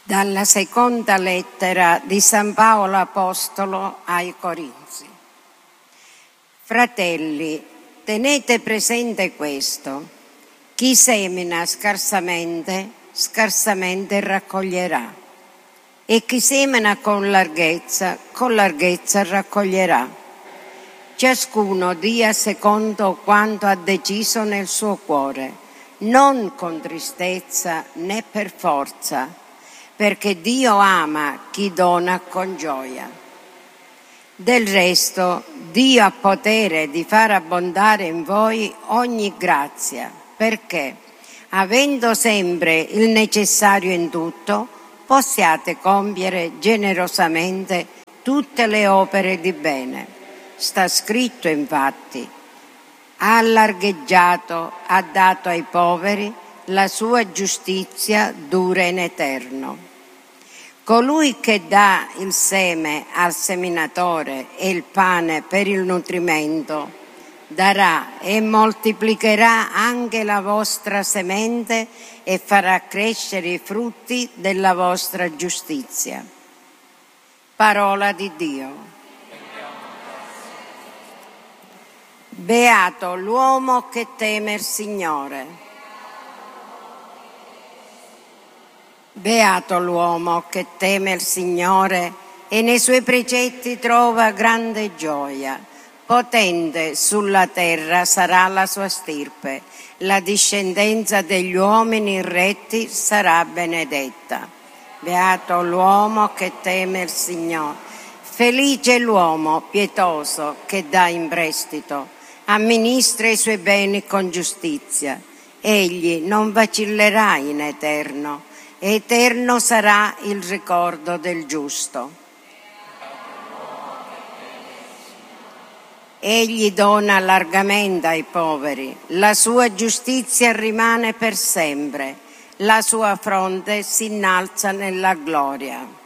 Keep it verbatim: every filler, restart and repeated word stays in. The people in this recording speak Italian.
Dalla seconda lettera di San Paolo Apostolo ai Corinzi. Fratelli, tenete presente questo: chi semina scarsamente, scarsamente raccoglierà, e chi semina con larghezza, con larghezza raccoglierà. Ciascuno dia secondo quanto ha deciso nel suo cuore, non con tristezza né per forza, perché Dio ama chi dona con gioia. Del resto, Dio ha potere di far abbondare in voi ogni grazia, perché, avendo sempre il necessario in tutto, possiate compiere generosamente tutte le opere di bene. Sta scritto infatti: ha largheggiato, ha dato ai poveri, la sua giustizia dura in eterno. Colui che dà il seme al seminatore e il pane per il nutrimento darà e moltiplicherà anche la vostra semente e farà crescere i frutti della vostra giustizia. Parola di Dio. Beato l'uomo che teme il Signore. Beato l'uomo che teme il Signore e nei suoi precetti trova grande gioia. Potente sulla terra sarà la sua stirpe, la discendenza degli uomini retti sarà benedetta. Beato l'uomo che teme il Signore. Felice l'uomo pietoso che dà in prestito, amministra i suoi beni con giustizia. Egli non vacillerà in eterno. Eterno sarà il ricordo del giusto. Egli dona largamente ai poveri, la sua giustizia rimane per sempre, la sua fronte si innalza nella gloria.